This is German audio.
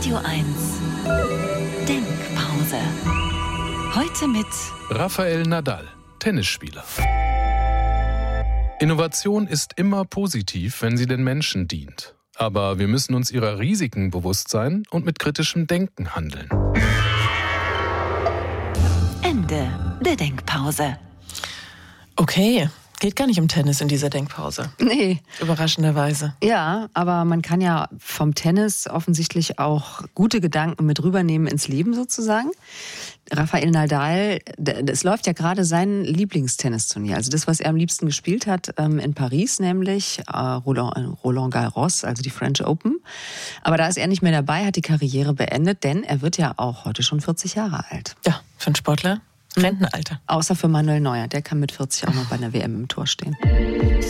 Radio 1 Denkpause. Heute mit Rafael Nadal, Tennisspieler. Innovation ist immer positiv, wenn sie den Menschen dient. Aber wir müssen uns ihrer Risiken bewusst sein und mit kritischem Denken handeln. Ende der Denkpause. Okay, geht gar nicht um Tennis in dieser Denkpause. Nee. Überraschenderweise. Ja, aber man kann ja vom Tennis offensichtlich auch gute Gedanken mit rübernehmen ins Leben sozusagen. Rafael Nadal, es läuft ja gerade sein Lieblingstennisturnier, also das, was er am liebsten gespielt hat, in Paris nämlich, Roland Garros, also die French Open. Aber da ist er nicht mehr dabei, hat die Karriere beendet, denn er wird ja auch heute schon 40 Jahre alt. Ja, für einen Sportler Rentenalter. Außer für Manuel Neuer, der kann mit 40 auch noch bei einer WM im Tor stehen.